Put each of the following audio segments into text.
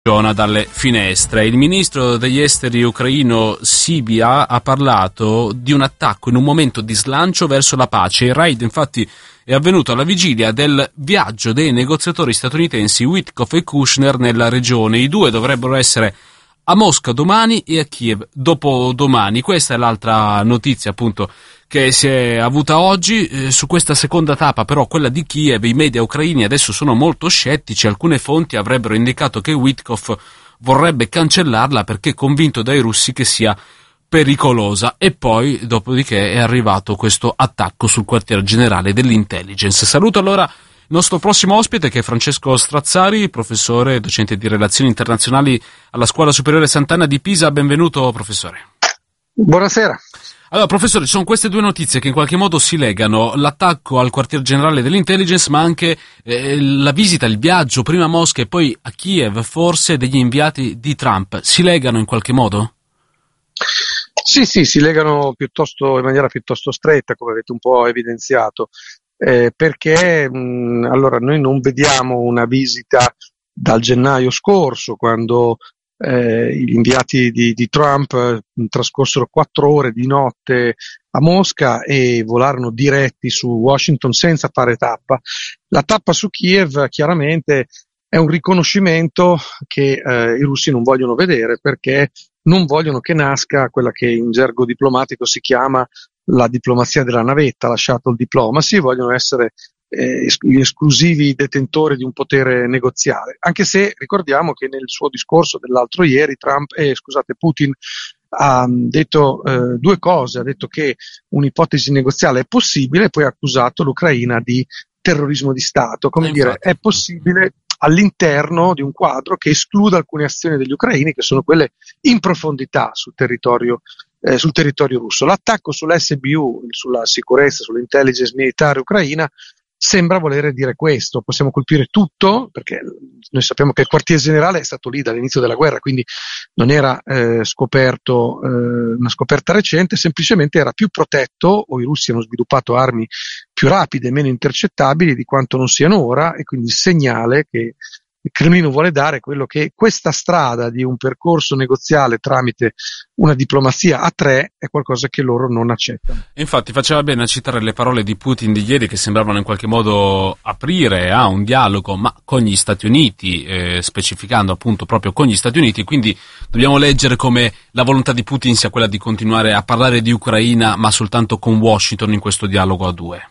dalle finestre. Il ministro degli esteri ucraino Sybiha ha parlato di un attacco in un momento di slancio verso la pace. Il raid infatti è avvenuto alla vigilia del viaggio dei negoziatori statunitensi Witkoff e Kushner nella regione. I due dovrebbero essere a Mosca domani e a Kiev dopodomani. Questa è l'altra notizia appunto che si è avuta oggi. Su questa seconda tappa però, quella di Kiev, i media ucraini adesso sono molto scettici. Alcune fonti avrebbero indicato che Witkoff vorrebbe cancellarla perché è convinto dai russi che sia pericolosa, e poi dopodiché è arrivato questo attacco sul quartier generale dell'intelligence. Saluto allora il nostro prossimo ospite, che è Francesco Strazzari, professore e docente di relazioni internazionali alla Scuola Superiore Sant'Anna di Pisa. Benvenuto, professore. Buonasera. Allora, professore, ci sono queste due notizie che in qualche modo si legano: l'attacco al quartier generale dell'intelligence, ma anche la visita, il viaggio prima a Mosca e poi a Kiev, forse, degli inviati di Trump. Si legano in qualche modo? Sì, si legano in maniera piuttosto stretta, come avete un po' evidenziato, perché allora noi non vediamo una visita dal gennaio scorso, quando gli inviati di Trump trascorsero 4 ore di notte a Mosca e volarono diretti su Washington senza fare tappa. La tappa su Kiev chiaramente è un riconoscimento che i russi non vogliono vedere, perché non vogliono che nasca quella che in gergo diplomatico si chiama la diplomazia della navetta, la shuttle diplomacy. Vogliono essere gli esclusivi detentori di un potere negoziale, anche se ricordiamo che nel suo discorso dell'altro ieri Putin ha detto due cose. Ha detto che un'ipotesi negoziale è possibile e poi ha accusato l'Ucraina di terrorismo di Stato. Come dire, è possibile all'interno di un quadro che escluda alcune azioni degli ucraini, che sono quelle in profondità sul territorio russo. L'attacco sull'SBU, sulla sicurezza, sull'intelligence militare ucraina, sembra volere dire questo: possiamo colpire tutto, perché noi sappiamo che il quartier generale è stato lì dall'inizio della guerra, quindi non era una scoperta recente, semplicemente era più protetto, o i russi hanno sviluppato armi più rapide e meno intercettabili di quanto non siano ora, e quindi il segnale che il Cremlino vuole dare è quello che questa strada di un percorso negoziale tramite una diplomazia a tre è qualcosa che loro non accettano. Infatti faceva bene a citare le parole di Putin di ieri, che sembravano in qualche modo aprire a un dialogo, ma con gli Stati Uniti, specificando appunto proprio con gli Stati Uniti. Quindi dobbiamo leggere come la volontà di Putin sia quella di continuare a parlare di Ucraina, ma soltanto con Washington in questo dialogo a due.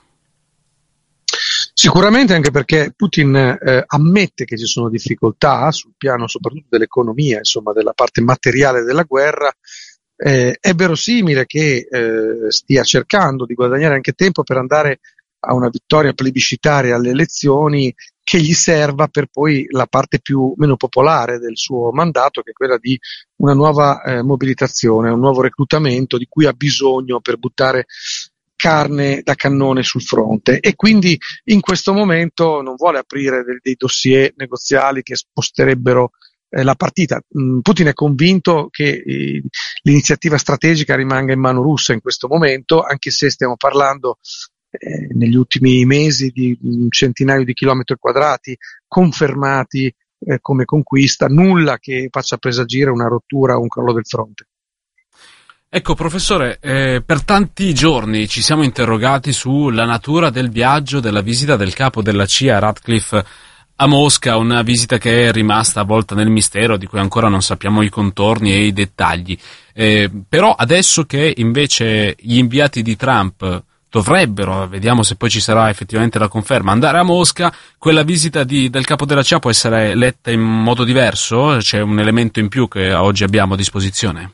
Sicuramente, anche perché Putin ammette che ci sono difficoltà sul piano soprattutto dell'economia, insomma della parte materiale della guerra. È verosimile che stia cercando di guadagnare anche tempo per andare a una vittoria plebiscitaria alle elezioni, che gli serva per poi la parte meno popolare del suo mandato, che è quella di una nuova mobilitazione, un nuovo reclutamento di cui ha bisogno per buttare carne da cannone sul fronte, e quindi in questo momento non vuole aprire dei dossier negoziali che sposterebbero la partita. Putin è convinto che l'iniziativa strategica rimanga in mano russa in questo momento, anche se stiamo parlando negli ultimi mesi di un centinaio di chilometri quadrati confermati come conquista, nulla che faccia presagire una rottura o un crollo del fronte. Ecco, professore, per tanti giorni ci siamo interrogati sulla natura del viaggio, della visita del capo della CIA Ratcliffe a Mosca, una visita che è rimasta avvolta nel mistero, di cui ancora non sappiamo i contorni e i dettagli. Però adesso che invece gli inviati di Trump dovrebbero, vediamo se poi ci sarà effettivamente la conferma, andare a Mosca, quella visita del capo della CIA può essere letta in modo diverso? C'è un elemento in più che oggi abbiamo a disposizione?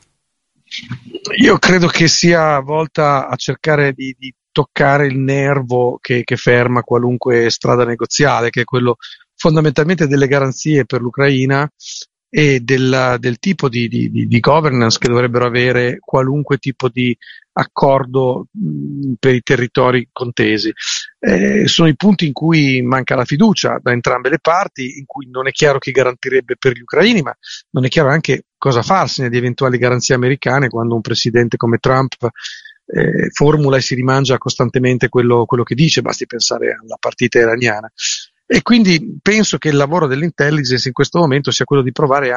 Io credo che sia volta a cercare di toccare il nervo che ferma qualunque strada negoziale, che è quello fondamentalmente delle garanzie per l'Ucraina e del tipo di governance che dovrebbero avere qualunque tipo di accordo per i territori contesi. Sono i punti in cui manca la fiducia da entrambe le parti, in cui non è chiaro chi garantirebbe per gli ucraini, ma non è chiaro anche cosa farsene di eventuali garanzie americane quando un presidente come Trump formula e si rimangia costantemente quello che dice. Basti pensare alla partita iraniana. E quindi penso che il lavoro dell'intelligence in questo momento sia quello di provare